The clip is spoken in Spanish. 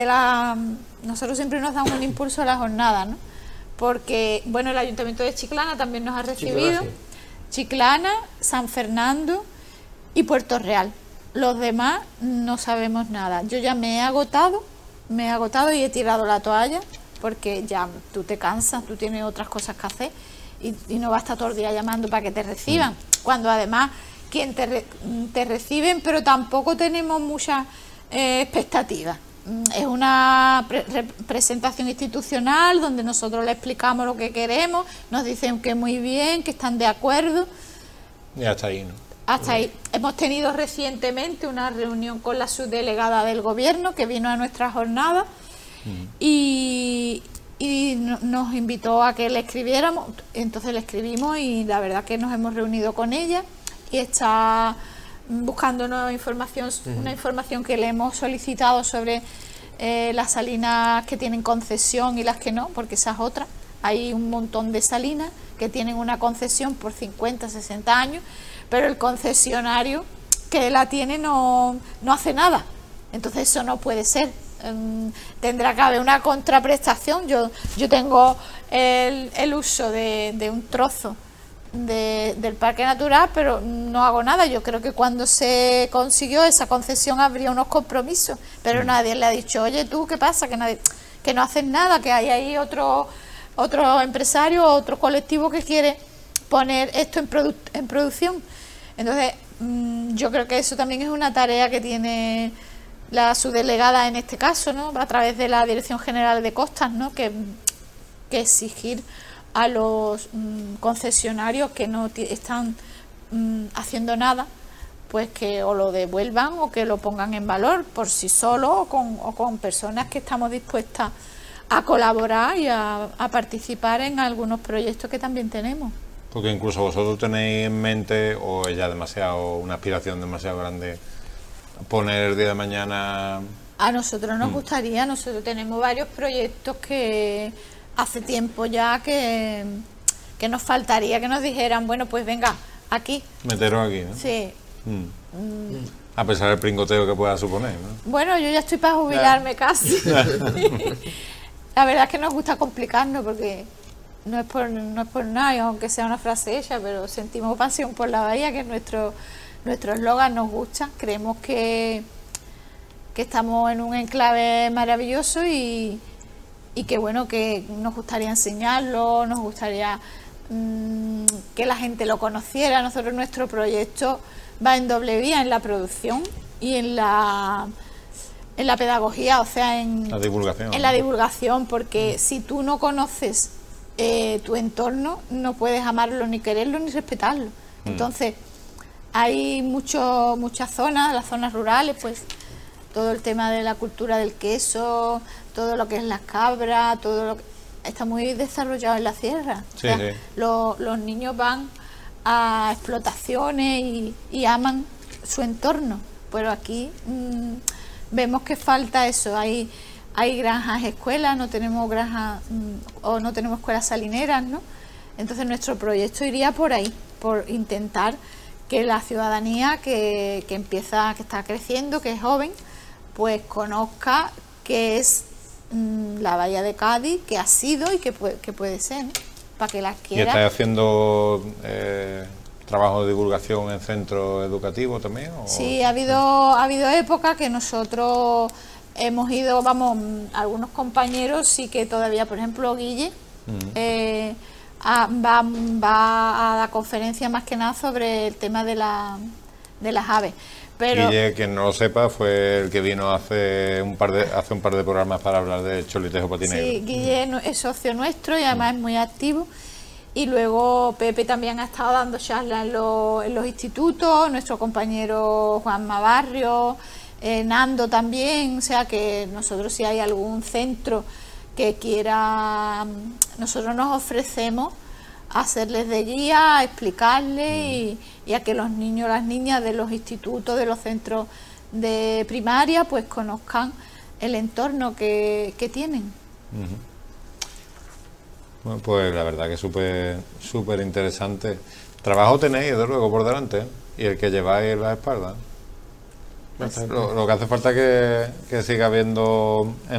Nosotros siempre nos damos un impulso a la jornada, ¿no? Porque, bueno, el Ayuntamiento de Chiclana también nos ha recibido, Chiclana, San Fernando y Puerto Real. Los demás no sabemos nada. Yo ya me he agotado y he tirado la toalla, porque ya tú te cansas, tú tienes otras cosas que hacer y no vas a estar todo el día llamando para que te reciban, cuando además quien te reciben, pero tampoco tenemos muchas expectativas. Es una presentación institucional donde nosotros le explicamos lo que queremos, nos dicen que muy bien, que están de acuerdo. Y hasta ahí, ¿no? Hasta ahí. Hemos tenido recientemente una reunión con la subdelegada del gobierno que vino a nuestra jornada y nos invitó a que le escribiéramos. Entonces le escribimos y la verdad que nos hemos reunido con ella y está buscando una información que le hemos solicitado sobre las salinas que tienen concesión y las que no, porque esa es otra. Hay un montón de salinas que tienen una concesión por 50, 60 años, pero el concesionario que la tiene no hace nada. Entonces eso no puede ser. Tendrá que haber una contraprestación. Yo tengo el uso de un trozo del parque natural, pero no hago nada. Yo creo que cuando se consiguió esa concesión habría unos compromisos, pero nadie le ha dicho, oye, tú, ¿qué pasa? Que no haces nada, que hay ahí otro empresario, otro colectivo que quiere poner esto en producción. Entonces yo creo que eso también es una tarea que tiene la subdelegada en este caso, ¿no? A través de la Dirección General de Costas, ¿no? Que exigir a los concesionarios que no están haciendo nada, pues que o lo devuelvan o que lo pongan en valor por sí solos o con personas que estamos dispuestas a colaborar y a participar en algunos proyectos que también tenemos. Porque incluso vosotros tenéis en mente, o es ya una aspiración demasiado grande, poner el día de mañana. A nosotros nos gustaría, nosotros tenemos varios proyectos que hace tiempo ya que nos faltaría que nos dijeran, bueno, pues venga, aquí. Meteros aquí, ¿no? Sí. A pesar del pringoteo que pueda suponer, ¿no? Bueno, yo ya estoy para jubilarme casi. La verdad es que nos gusta complicarnos porque no es por nada, y aunque sea una frase hecha, pero sentimos pasión por la bahía, que es nuestro eslogan, nos gusta. Creemos que estamos en un enclave maravilloso y que bueno, que nos gustaría enseñarlo, nos gustaría que la gente lo conociera. Nosotros, nuestro proyecto va en doble vía, en la producción y en la pedagogía, o sea, en la divulgación, porque si tú no conoces tu entorno, no puedes amarlo, ni quererlo, ni respetarlo. Entonces, hay muchas zonas, las zonas rurales, pues todo el tema de la cultura del queso, todo lo que es las cabras, todo lo que está muy desarrollado en la sierra. Sí, o sea, los niños van a explotaciones y aman su entorno, pero aquí vemos que falta eso. Hay granjas, escuelas, no tenemos granjas o no tenemos escuelas salineras, ¿no? Entonces nuestro proyecto iría por ahí, por intentar que la ciudadanía que está creciendo, que es joven, pues conozca qué es la bahía de Cádiz, que ha sido y que puede ser, ¿no? Para que las quiera. ¿Y estáis haciendo trabajo de divulgación en centros educativos también? ¿O? Sí, ha habido épocas que nosotros hemos ido, algunos compañeros sí que todavía, por ejemplo, Guille va a la conferencia más que nada sobre el tema de las aves. Pero Guille, quien no lo sepa, fue el que vino hace un par de programas para hablar de cholitejo patinegro. Sí, Guille es socio nuestro y además es muy activo. Y luego Pepe también ha estado dando charlas en los institutos, nuestro compañero Juanma Barrio, Nando también. O sea que nosotros, si hay algún centro que quiera, nosotros nos ofrecemos a hacerles de guía, a explicarles y a que los niños, las niñas de los institutos, de los centros de primaria, pues conozcan el entorno que tienen. Bueno, pues la verdad que súper interesante. Trabajo tenéis, desde luego, por delante, ¿eh? Y el que lleváis en la espalda. Lo que hace falta es que siga habiendo